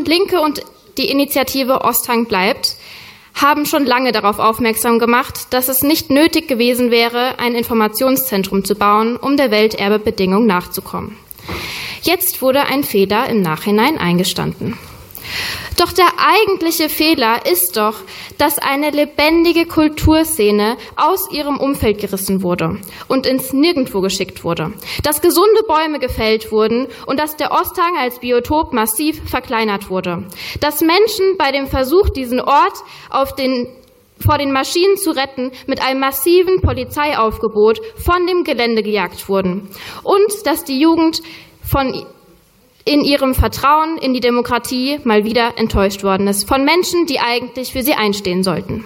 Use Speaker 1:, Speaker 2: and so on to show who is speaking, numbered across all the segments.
Speaker 1: Linke und die Initiative Osthang bleibt haben schon lange darauf aufmerksam gemacht, dass es nicht nötig gewesen wäre, ein Informationszentrum zu bauen, um der Welterbebedingung nachzukommen. Jetzt wurde ein Fehler im Nachhinein eingestanden. Doch der eigentliche Fehler ist doch, dass eine lebendige Kulturszene aus ihrem Umfeld gerissen wurde und ins Nirgendwo geschickt wurde, dass gesunde Bäume gefällt wurden und dass der Osthang als Biotop massiv verkleinert wurde, dass Menschen bei dem Versuch, diesen Ort vor den Maschinen zu retten, mit einem massiven Polizeiaufgebot von dem Gelände gejagt wurden und dass die Jugend in ihrem Vertrauen in die Demokratie mal wieder enttäuscht worden ist, von Menschen, die eigentlich für sie einstehen sollten.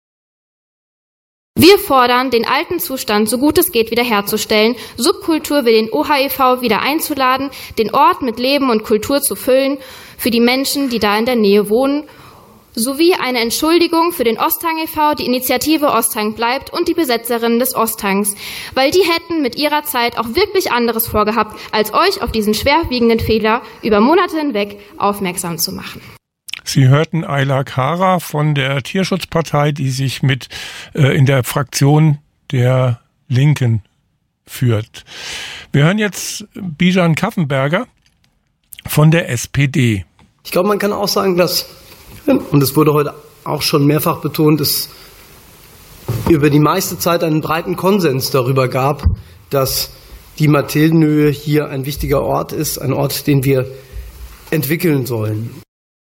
Speaker 1: Wir fordern, den alten Zustand so gut es geht wiederherzustellen, Subkultur wie den OHEV wieder einzuladen, den Ort mit Leben und Kultur zu füllen für die Menschen, die da in der Nähe wohnen, sowie eine Entschuldigung für den Osthang e.V., die Initiative Osthang bleibt und die Besetzerinnen des Osthangs, weil die hätten mit ihrer Zeit auch wirklich anderes vorgehabt, als euch auf diesen schwerwiegenden Fehler über Monate hinweg aufmerksam zu machen.
Speaker 2: Sie hörten Ayla Kara von der Tierschutzpartei, die sich mit in der Fraktion der Linken führt. Wir hören jetzt Bijan Kaffenberger von der SPD.
Speaker 3: Ich glaube, man kann auch sagen, dass, und es wurde heute auch schon mehrfach betont, es über die meiste Zeit einen breiten Konsens darüber gab, dass die Mathildenhöhe hier ein wichtiger Ort ist, ein Ort, den wir entwickeln sollen.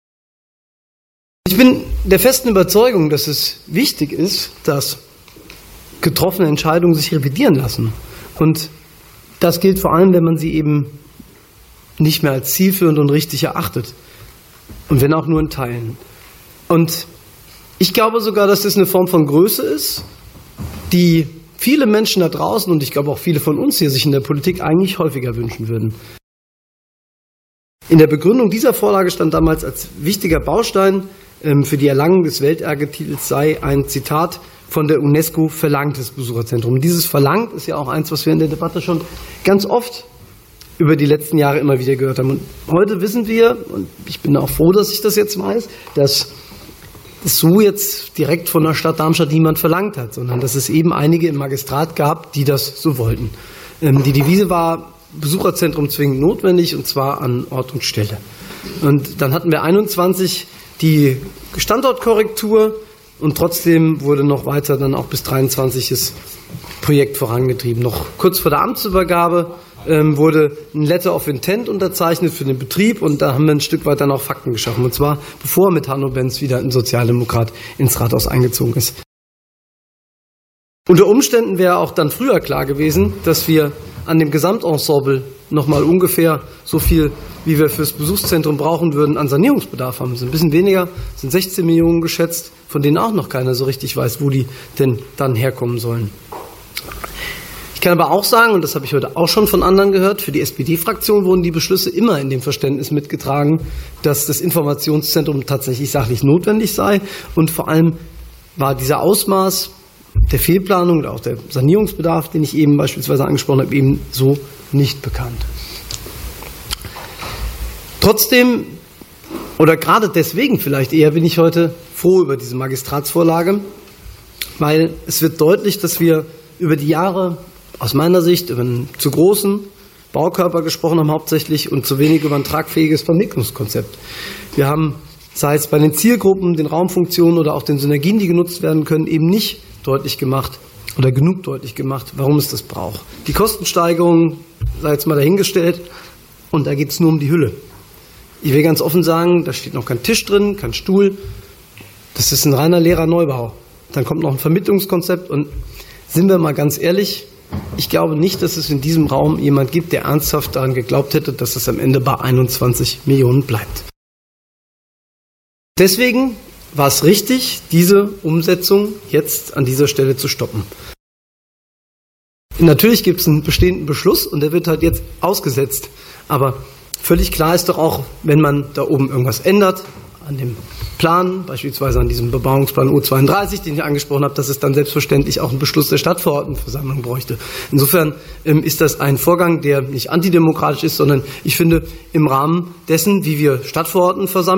Speaker 3: Ich bin der festen Überzeugung, dass es wichtig ist, dass getroffene Entscheidungen sich revidieren lassen. Und das gilt vor allem, wenn man sie eben nicht mehr als zielführend und richtig erachtet. Und wenn auch nur in Teilen. Und ich glaube sogar, dass das eine Form von Größe ist, die viele Menschen da draußen und ich glaube auch viele von uns hier sich in der Politik eigentlich häufiger wünschen würden. In der Begründung dieser Vorlage stand damals als wichtiger Baustein für die Erlangung des Welterbe-Titels sei ein Zitat von der UNESCO verlangtes Besucherzentrum. Und dieses verlangt ist ja auch eins, was wir in der Debatte schon ganz oft über die letzten Jahre immer wieder gehört haben. Und heute wissen wir, und ich bin auch froh, dass ich das jetzt weiß, dass es so jetzt direkt von der Stadt Darmstadt niemand verlangt hat, sondern dass es eben einige im Magistrat gab, die das so wollten. Die Devise war Besucherzentrum zwingend notwendig, und zwar an Ort und Stelle. Und dann hatten wir 21 die Standortkorrektur und trotzdem wurde noch weiter dann auch bis 23 das Projekt vorangetrieben. Noch kurz vor der Amtsübergabe wurde ein Letter of Intent unterzeichnet für den Betrieb und da haben wir ein Stück weit dann auch Fakten geschaffen. Und zwar bevor mit Hanno Benz wieder ein Sozialdemokrat ins Rathaus eingezogen ist. Unter Umständen wäre auch dann früher klar gewesen, dass wir an dem Gesamtensemble nochmal ungefähr so viel, wie wir fürs Besuchszentrum brauchen würden, an Sanierungsbedarf haben. Es sind ein bisschen weniger, es sind 16 Millionen geschätzt, von denen auch noch keiner so richtig weiß, wo die denn dann herkommen sollen. Ich kann aber auch sagen, und das habe ich heute auch schon von anderen gehört, für die SPD-Fraktion wurden die Beschlüsse immer in dem Verständnis mitgetragen, dass das Informationszentrum tatsächlich sachlich notwendig sei und vor allem war dieser Ausmaß der Fehlplanung oder auch der Sanierungsbedarf, den ich eben beispielsweise angesprochen habe, eben so nicht bekannt. Trotzdem, oder gerade deswegen vielleicht eher, bin ich heute froh über diese Magistratsvorlage, weil es wird deutlich, dass wir über die Jahre aus meiner Sicht über einen zu großen Baukörper gesprochen haben hauptsächlich und zu wenig über ein tragfähiges Vermittlungskonzept. Wir haben, sei es bei den Zielgruppen, den Raumfunktionen oder auch den Synergien, die genutzt werden können, eben nicht deutlich gemacht oder genug deutlich gemacht, warum es das braucht. Die Kostensteigerung sei jetzt mal dahingestellt und da geht es nur um die Hülle. Ich will ganz offen sagen, da steht noch kein Tisch drin, kein Stuhl. Das ist ein reiner leerer Neubau. Dann kommt noch ein Vermittlungskonzept und sind wir mal ganz ehrlich, ich glaube nicht, dass es in diesem Raum jemand gibt, der ernsthaft daran geglaubt hätte, dass es am Ende bei 21 Millionen bleibt. Deswegen war es richtig, diese Umsetzung jetzt an dieser Stelle zu stoppen. Natürlich gibt es einen bestehenden Beschluss und der wird halt jetzt ausgesetzt. Aber völlig klar ist doch auch, wenn man da oben irgendwas ändert an dem Plan, beispielsweise an diesem Bebauungsplan U32, den ich angesprochen habe, dass es dann selbstverständlich auch einen Beschluss der Stadtverordnetenversammlung bräuchte. Insofern ist das ein Vorgang, der nicht antidemokratisch ist, sondern ich finde im Rahmen dessen, wie wir Stadtverordnetenversammlung